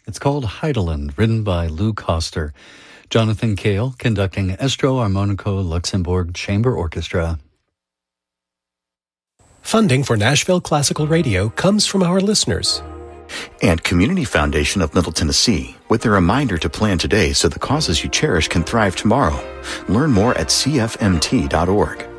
It's called Heideland, written by Lou Koster. Jonathan Cale conducting Estro Armonico Luxembourg Chamber Orchestra. Funding for Nashville Classical Radio comes from our listeners. And Community Foundation of Middle Tennessee, with a reminder to plan today so the causes you cherish can thrive tomorrow. Learn more at cfmt.org.